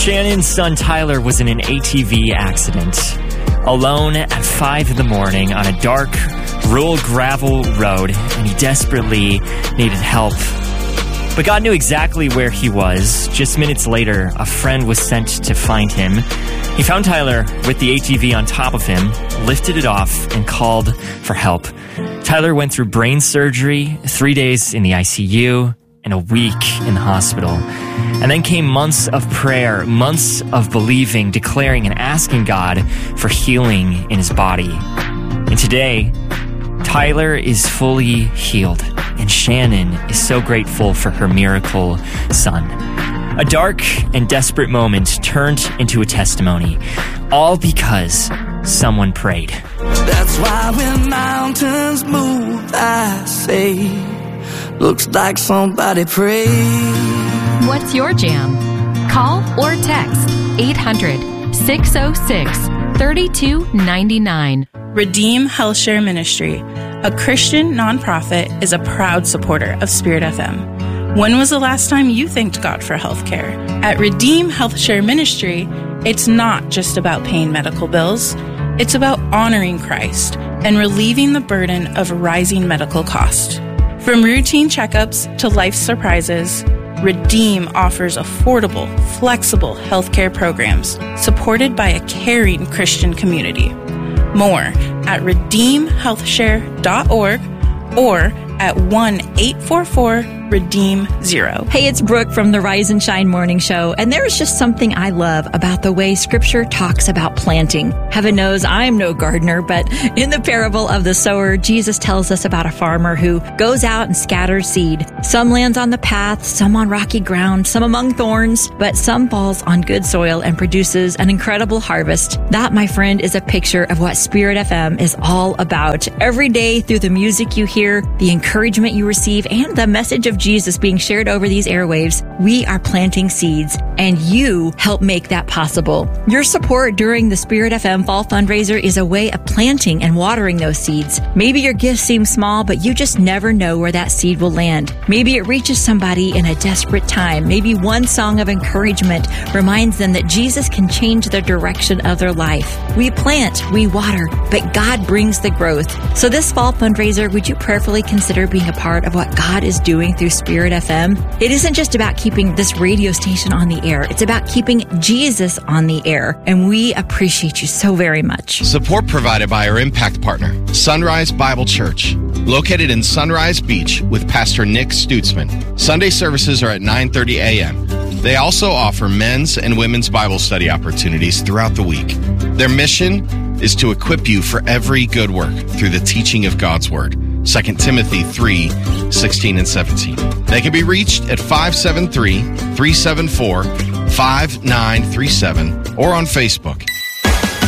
Shannon's son Tyler was in an ATV accident, alone at 5 in the morning on a dark, rural gravel road, and he desperately needed help. But God knew exactly where he was. Just minutes later, a friend was sent to find him. He found Tyler with the ATV on top of him, lifted it off, and called for help. Tyler went through brain surgery, 3 days in the ICU, and a week in the hospital. And then came months of prayer, months of believing, declaring, and asking God for healing in his body. And today, Tyler is fully healed, and Shannon is so grateful for her miracle son. A dark and desperate moment turned into a testimony, all because someone prayed. That's why when mountains move, I say, looks like somebody prayed. What's your jam? Call or text 800-606-3299. Redeem HealthShare Ministry, a Christian nonprofit, is a proud supporter of Spirit FM. When was the last time you thanked God for healthcare? At Redeem HealthShare Ministry, it's not just about paying medical bills. It's about honoring Christ and relieving the burden of rising medical costs. From routine checkups to life surprises, Redeem offers affordable, flexible healthcare programs supported by a caring Christian community. More at redeemhealthshare.org or at 1-844-REDEEM-0. Hey, it's Brooke from the Rise and Shine Morning Show, and there is just something I love about the way Scripture talks about planting. Heaven knows I'm no gardener, but in the parable of the sower, Jesus tells us about a farmer who goes out and scatters seed. Some lands on the path, some on rocky ground, some among thorns, but some falls on good soil and produces an incredible harvest. That, my friend, is a picture of what Spirit FM is all about. Every day through the music you hear, the encouragement you receive, and the message of Jesus being shared over these airwaves, we are planting seeds, and you help make that possible. Your support during the Spirit FM Fall Fundraiser is a way of planting and watering those seeds. Maybe your gift seems small, but you just never know where that seed will land. Maybe it reaches somebody in a desperate time. Maybe one song of encouragement reminds them that Jesus can change the direction of their life. We plant, we water, but God brings the growth. So this Fall Fundraiser, would you prayerfully consider being a part of what God is doing through Spirit FM? It isn't just about keeping this radio station on the air. It's about keeping Jesus on the air. And we appreciate you so very much. Support provided by our impact partner, Sunrise Bible Church, located in Sunrise Beach with Pastor Nick Stutzman. Sunday services are at 9:30 a.m. They also offer men's and women's Bible study opportunities throughout the week. Their mission is to equip you for every good work through the teaching of God's Word. 2 Timothy 3:16 and 17. They can be reached at 573-374-5937 or on Facebook